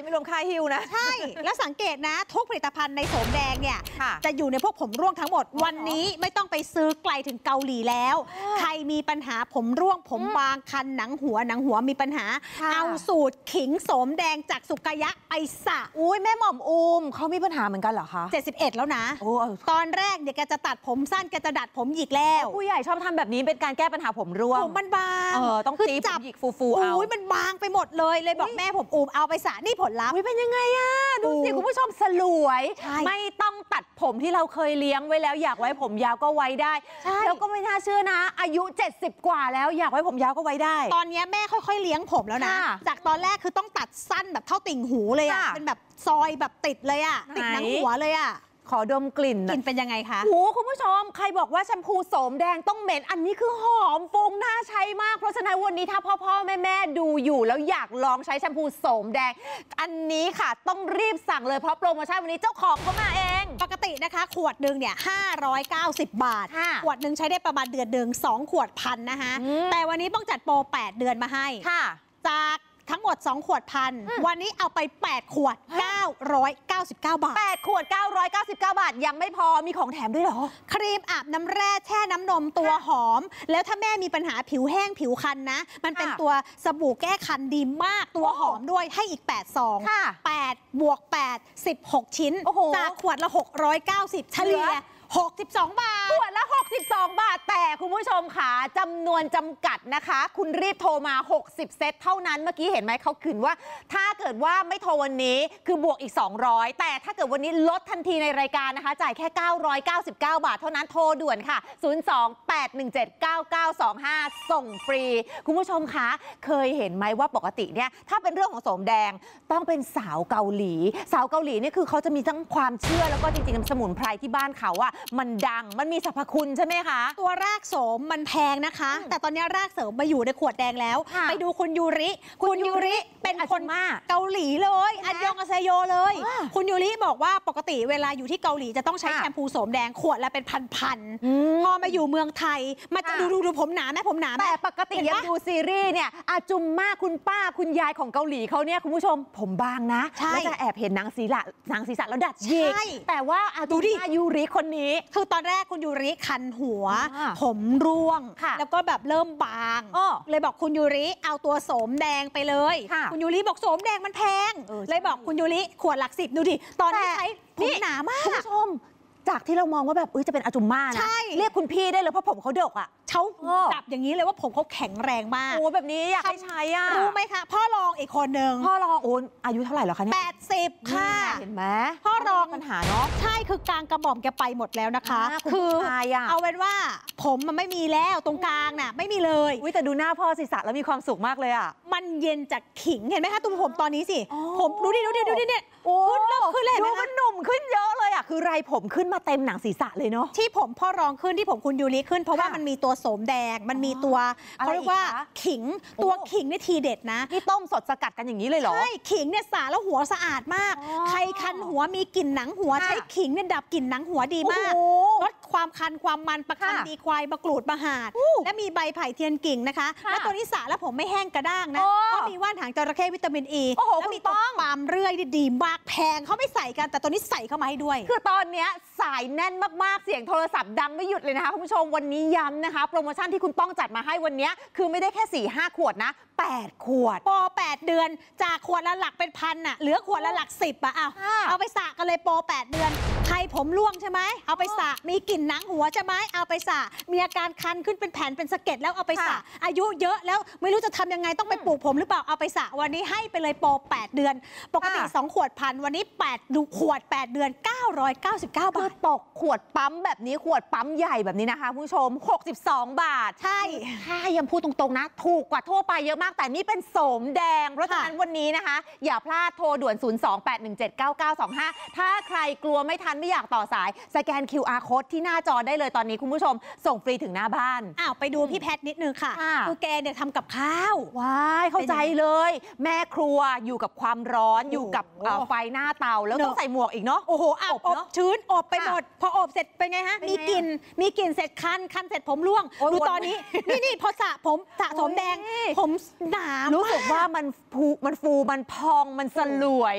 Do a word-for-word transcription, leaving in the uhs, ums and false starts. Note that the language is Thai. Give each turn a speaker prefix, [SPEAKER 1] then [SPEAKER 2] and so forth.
[SPEAKER 1] ไม่รวมค่าฮิวนะ
[SPEAKER 2] ใช่แล้วสังเกตนะทุกผลิตภัณฑ์ในโสมแดงเนี่ยจะอยู่ในพวกผมร่วงทั้งหมดวันนี้ไม่ต้องไปซื้อไกลถึงเกาหลีแล้วใครมีปัญหาผมร่วงผมบางคันหนังหัวหนังหัวมีปัญหาเอาสูตรขิงโสมแดงจากสุกายะไปสระ
[SPEAKER 1] อุ้ยแม่หม่อมอูมเขามีปัญหาเหมือนกันเหรอคะ
[SPEAKER 2] เจ็ดสิบเอ็ดแล้วนะตอนแรกเนี่ยแกจะตัดผมสั้นแกจะดัดผมหยิกแล้ว
[SPEAKER 1] ผู้ใหญ่ชอบทำแบบนี้เป็นการแก้ปัญหาผมร่วง
[SPEAKER 2] ผมมันบาง
[SPEAKER 1] เออต้องตีผมหยิกฟูๆเอา
[SPEAKER 2] อุ้ยมันบางไปหมดเลยเลยบอกแม่ผมอูมเอาไปสระนี่ผลลัพธ์
[SPEAKER 1] เป็นยังไงอะดูสิคุณผู้ชมสลวยไม่ต้องตัดผมที่เราเคยเลี้ยงไว้แล้วอยากไว้ผมยาวก็ไว้ได้แล้วก็ไม่น่าเชื่อนะอายุเจ็ดสิบกว่าแล้วอยากไว้ผมยาวก็ไว้ได้
[SPEAKER 2] ตอนนี้แม่ค่อยๆเลี้ยงผมแล้วนะจากตอนแรกคือต้องตัดสั้นแบบเท่าติ่งหูเลยอะเป็นแบบซอยแบบติดเลยอะติดหนังหัวเลยอะ
[SPEAKER 1] ขอดมกลิ่น
[SPEAKER 2] กลิ่นเป็นยังไงคะ
[SPEAKER 1] โอ้คุณผู้ชมใครบอกว่าแชมพูโสมแดงต้องเหม็นอันนี้คือหอมฟุ้งน่าใช้มากเพราะฉะนั้นวันนี้ถ้าพ่อพ่อแม่แม่ดูอยู่แล้วอยากลองใช้แชมพูโสมแดงอันนี้ค่ะต้องรีบสั่งเลยเพราะโปรโมชั่นวันนี้เจ้าของเขามาเอง
[SPEAKER 2] ปกตินะคะขวดหนึ่งเนี่ยห้าร้อยเก้าสิบบาทขวดหนึ่งใช้ได้ประมาณเดือนหนึ่งสองขวดพันนะคะแต่วันนี้ต้องจัดโปรแปดเดือนมาให้จากทั้งหมดสองขวดพันวันนี้เอาไปแปดขวดเก้าร้อยเก้าสิบเก้าบาท
[SPEAKER 1] แปดขวดเก้าร้อยเก้าสิบเก้าบาทยังไม่พอมีของแถมด้วยเหรอ
[SPEAKER 2] ครีมอาบน้ำแร่แช่น้ำนมตัวหอมแล้วถ้าแม่มีปัญหาผิวแห้งผิวคันนะมันเป็นตัวสบู่แก้คันดีมากตัวหอมด้วยให้อีกแปดซองแปดบวกแปด สิบหกชิ้นจากขวดละหกร้อยเก้าสิบเฉลี่ยหกสิบสองบาท
[SPEAKER 1] ขวดละหกสิบสองบาทแต่คุณผู้ชมค่ะจำนวนจำกัดนะคะคุณรีบโทรมาหกสิบเซตเท่านั้นเมื่อกี้เห็นไหมเขาขืนว่าถ้าเกิดว่าไม่โทรวันนี้คือบวกอีกสองร้อยแต่ถ้าเกิดวันนี้ลดทันทีในรายการนะคะจ่ายแค่เก้าร้อยเก้าสิบเก้าบาทเท่านั้นโทรด่วนค่ะศูนย์ สอง แปด หนึ่ง เจ็ด เก้า เก้า สอง ห้าส่งฟรีคุณผู้ชมคะเคยเห็นไหมว่าปกติเนี่ยถ้าเป็นเรื่องของโสมแดงต้องเป็นสาวเกาหลีสาวเกาหลีนี่คือเขาจะมีทั้งความเชื่อแล้วก็จริงๆสมุนไพรที่บ้านเขาอะมันดังมันมีสรรพคุณใช่ไหมคะ
[SPEAKER 2] ตัวรากโสมมันแพงนะคะแต่ตอนนี้รากโสมมาอยู่ในขวดแดงแล้วไปดูคุณยูริคุณยูริเป็นคนเกาหลีเลยอันยองอาเซโยเลยคุณยูริบอกว่าปกติเวลาอยู่ที่เกาหลีจะต้องใช้แชมพูโสมแดงขวดละเป็นพันๆพอมาอยู่เมืองไทยมาจะดูดูดูผมหนาไหมผมหนา
[SPEAKER 1] แต่ปกติยังดูซีรีส์เนี่ยอาจุมมาคุณป้าคุณยายของเกาหลีเขาเนี่ยคุณผู้ชมผมบางนะแล้วจะแอบเห็นนางศีรษะนางศีรษะแล้วดัดหยิกแต่ว่าดูดิยูริคนนี้
[SPEAKER 2] คือตอนแรกคุณยูริคันหัวผมร่วงแล้วก็แบบเริ่มบางเลยบอกคุณยูริเอาตัวโสมแดงไปเลยคุณยูริบอกโสมแดงมันแพงเลยบอกคุณยูริขวดหลักสิบดูดิตอนนี้ใช้ผมหนามาก
[SPEAKER 1] คุณผู้ชมจากที่เรามองว่าแบบอุ้ยจะเป็นอาจุมม่านะเรียกคุณพี่ได้เลยเพราะผมเขาดกอ่ะ
[SPEAKER 2] เขาจับอย่างนี้เลยว่าผมเขาแข็งแรงมาก
[SPEAKER 1] โอ้แบบนี้อยากให้ใช้อ่ะ
[SPEAKER 2] รู้ไหมคะพ่อรองอีกคนหนึ่ง
[SPEAKER 1] พ่อรองโอ้อายุเท่าไหร่แล้วคะเนี่ย
[SPEAKER 2] แปดสิบค่ะ
[SPEAKER 1] เห็นไหม
[SPEAKER 2] พ่อรอง
[SPEAKER 1] ปัญหาเนาะ
[SPEAKER 2] ใช่คือกลางกระหม่อมแกไปหมดแล้วนะคะคือเอาเป็นว่าผมมันไม่มีแล้วตรงกลางน่ะไม่มีเลย
[SPEAKER 1] อุ้ยแต่ดูหน้าพ่อศีรษะแล้วมีความสุขมากเลยอ่ะ
[SPEAKER 2] มันเย็นจากขิงเห็นไหมคะตัวผมตอนนี้สิผมดูดิดูดิดูดิเนี่ยขึ้นแล้วขึ้นเลย
[SPEAKER 1] ดูมันหนุ่มขึ้นเยอะเลยอ่ะคือไรผมขึ้นมาเต็มหนังศีรษะเลยเนาะ
[SPEAKER 2] ที่ผมพ่อรองขึ้นที่ผมคุณยูริขึ้นเพราะว่ามันมีตัวโสมแดงมันมีตัวเขาเรียกว่าขิงตัวขิงนี่ทีเด็ดนะ
[SPEAKER 1] ที่ต้มสดสกัดกันอย่างนี้เลยเหรอ
[SPEAKER 2] ใช่ขิงเนี่ยสาแล้วหัวสะอาดมากใครคันหัวมีกลิ่นหนังหัวใช้ขิงเนี่ยดับกลิ่นหนังหัวดีมากลดความคันความมันประคันดีควายมะกรูดมะหาดและมีใบไผ่เทียนกิ่งนะคะและตัวนี้สาแล้วผมไม่แห้งกระด้างนะเพราะมีว่านหางจระเข้วิตามินอีแล้วมีตัวปาล์มเรื่อยดีมากแพงเขาไม่ใส่กันแต่ตัวนี้ใส่เข้ามาให้ด้วย
[SPEAKER 1] คือตอนนี้สายแน่นมากๆเสียงโทรศัพท์ดังไม่หยุดเลยนะคะคุณผู้ชมวันนี้ย้ำนะคะโปรโมชั่นที่คุณต้องจัดมาให้วันนี้คือไม่ได้แค่ สี่ห้า ขวดนะแปดขวด
[SPEAKER 2] โปรแปดเดือนจากขวดละหลักเป็นพันน่ะเหลือขวดละหลักสิบอ่ะเอาเอาไปสระกันเลยโปรแปดเดือนใครผมร่วงใช่ไหมเอาไปสระมีกลิ่นหนังหัวใช่ไหมเอาไปสระมีอาการคันขึ้นเป็นแผ่นเป็นสะเก็ดแล้วเอาไปสระอายุเยอะแล้วไม่รู้จะทำยังไงต้องไปปลูกผมหรือเปล่าเอาไปสระวันนี้ให้ไปเลยโปรแปดเดือนปกติสองขวดพันวันนี้แปดดูขวดแปดเดือนเก้าร้อยเก้าสิบเก้าบาท
[SPEAKER 1] ตกขวดปั๊มแบบนี้ขวดปั๊มใหญ่แบบนี้นะคะคุณผู้ชมหกสิบสองบาท
[SPEAKER 2] ใช่
[SPEAKER 1] ถ้ายังพูดตรงๆนะถูกกว่าทั่วไปเยอะมากแต่นี่เป็นโสมแดงเพราะฉะนั้นวันนี้นะคะอย่าพลาดโทรด่วนศูนย์ สอง แปด หนึ่ง เจ็ด เก้า เก้า สอง ห้าถ้าใครกลัวไม่ทันไม่อยากต่อสายสแกน คิว อาร์ Code ที่หน้าจอได้เลยตอนนี้คุณผู้ชมส่งฟรีถึงหน้าบ้าน
[SPEAKER 2] อ้าวไปดูพี่แพทนิดนึงค่ะคือแกเนี่ยทำกับข้าว
[SPEAKER 1] ว้ายเข้าใจเลยแม่ครัวอยู่กับความร้อนอยู่กับไฟหน้าเตาแล้วต้องใส่หมวกอีกเนาะ
[SPEAKER 2] โอ้โหอบอบชื้นอบไปหมดพออบเสร็จเป็นไงฮะมีกลิ่นมีกลิ่นเสร็จคันคันเสร็จผมร่วงดูตอนนี้นี่นี่พอสระผมสระโสมแดงผมหนา
[SPEAKER 1] รู้สึกว่ามันฟูมันฟูมันพองมันสลวย